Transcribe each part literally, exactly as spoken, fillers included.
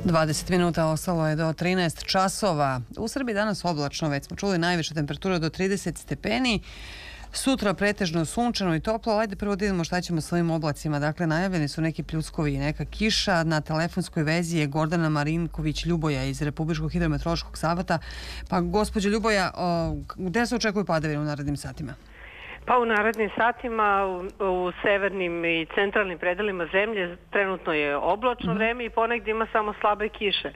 dvadeset minuta ostalo je do trinaest časova. U Srbiji danas oblačno, već smo čuli, najviša temperatura do trideset stepeni. Sutra pretežno sunčano i toplo, ali ajde prvo da vidimo šta ćemo s ovim oblacima. Dakle, najavljeni su neki pljuskovi i neka kiša. Na telefonskoj vezi je Gordana Marinković-Ljuboja iz Republičkog hidrometeorološkog zavoda. Pa, gospođo Ljuboja, gde se očekuju padavine u narednim satima? Pa u narednim satima u, u severnim i centralnim predelima zemlje trenutno je oblačno mm. vreme i ponegdje ima samo slabe kiše. E,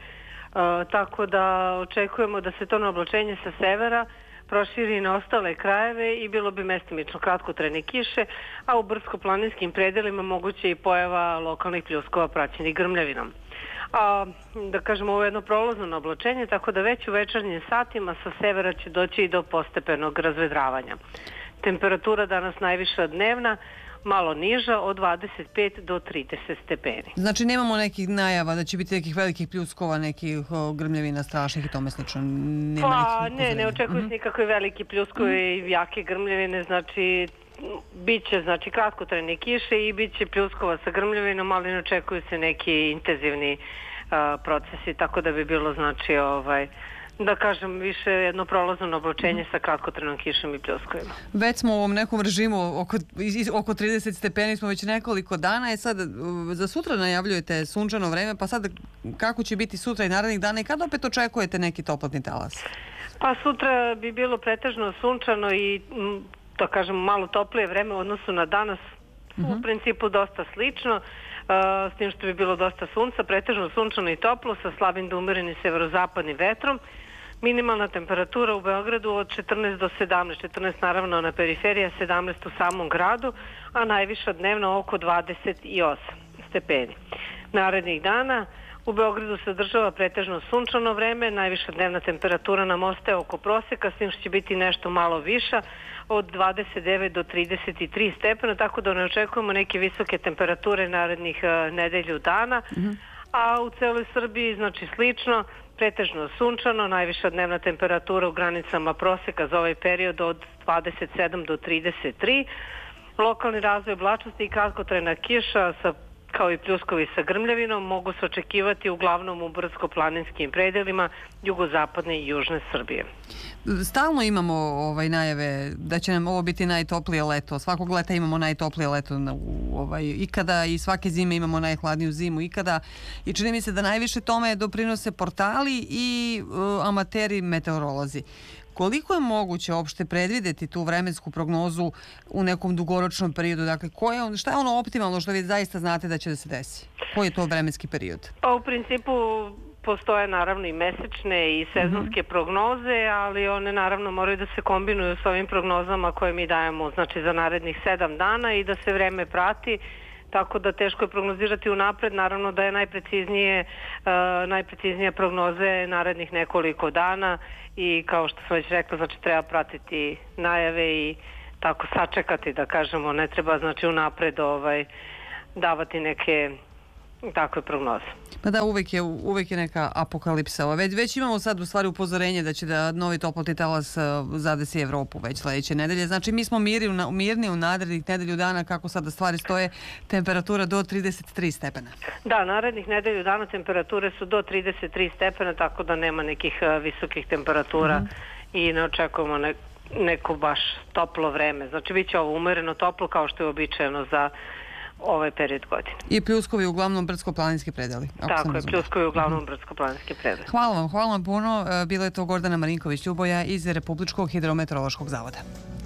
tako da očekujemo da se to oblačenje sa severa proširi na ostale krajeve i bilo bi mestimično kratkotrajne kiše, a u brdsko-planinskim predelima moguće i pojava lokalnih pljuskova praćenih grmljavinom. A, da kažemo, ovo je jedno prolazno oblačenje, tako da već u večernjim satima sa severa će doći i do postepenog razvedravanja. Temperatura danas najviša dnevna, malo niža, od dvadeset pet do trideset stepeni. Znači nemamo nekih najava da će biti nekih velikih pljuskova, nekih grmljavina strašnih i tome slično? Nema pa ne, ne očekuju se mm-hmm. nikakve velike pljuskove mm-hmm. i jake grmljavine, znači bit će znači, kratkotrajne kiše i bit će pljuskova sa grmljavinom, ali ne očekuju se neki intenzivni uh, procesi, tako da bi bilo znači ovaj da kažem, više jedno prolazno oblačenje sa kratkotrajnom kišom i pljuskovima. Već smo u ovom nekom režimu oko, oko trideset stepeni smo već nekoliko dana i sad za sutra najavljujete sunčano vreme, pa sad kako će biti sutra i narednih dana i kad opet očekujete neki toplotni talas? Pa sutra bi bilo pretežno sunčano i da kažem malo toplije vreme u odnosu na danas, uh-huh. u principu dosta slično, uh, s tim što bi bilo dosta sunca, pretežno sunčano i toplo sa slabim do umerenim severozapadnim vetrom. Minimalna temperatura u Beogradu od četrnaest do sedamnaest, četrnaest naravno na periferiji, sedamnaest u samom gradu, a najviša dnevno oko dvadeset osam stepeni. Narednih dana u Beogradu se održava pretežno sunčano vreme, najviša dnevna temperatura nam ostaje oko proseka, s tim što će biti nešto malo viša, od dvadeset devet do trideset tri stepena, tako da ne očekujemo neke visoke temperature narednih uh, nedelju dana, mm-hmm. a u celoj Srbiji znači slično, pretežno sunčano, najviša dnevna temperatura u granicama proseka za ovaj period od dvadeset sedam do trideset tri, lokalni razvoj oblačnosti i kratkotrajna kiša sa kao i pljuskovi sa grmljavinom mogu se očekivati uglavnom u brdsko-planinskim predelima jugozapadne i južne Srbije. Stalno imamo ovaj najave da će nam ovo biti najtoplije leto. Svakog leta imamo najtoplije leto ovaj, ikada i svake zime imamo najhladniju zimu ikada i čini mi se da najviše tome doprinose portali i uh, amateri meteorolozi. Koliko je moguće uopšte predvideti tu vremensku prognozu u nekom dugoročnom periodu? Dakle, ko je on, šta je ono optimalno što vi zaista znate da će da se desi? Koji je to vremenski period? Pa u principu postoje naravno i mesečne i sezonske mm-hmm. prognoze, ali one naravno moraju da se kombinuju s ovim prognozama koje mi dajemo znači za narednih sedam dana i da se vreme prati. Tako da teško je prognozirati unapred, naravno da je najpreciznije, uh, najpreciznije prognoze narednih nekoliko dana i kao što sam već rekla, znači treba pratiti najave i tako sačekati, da kažemo, ne treba znači unapred ovaj, davati neke takve prognoze. Pa da, uvek je, uvek je neka apokalipsa. Već, već imamo sad u stvari upozorenje da će da novi toplotni talas zadesi Evropu već sledeće nedelje. Znači mi smo mirni, mirni u narednih nedelju dana kako sada stvari stoje, temperatura do trideset tri stepena. Da, narednih nedelju dana temperature su do trideset tri stepena, tako da nema nekih uh, visokih temperatura mm-hmm. i ne očekujemo ne, neko baš toplo vreme. Znači bit će ovo umereno toplo kao što je običajeno za ovaj period godine. I pljuskovi uglavnom brdsko-planinski predeli. Tako je, pljuskovi uglavnom brdsko-planinski predeli. Hvala vam, hvala vam puno. Bilo je to Gordana Marinković-Ljuboja iz Republičkog hidrometeorološkog zavoda.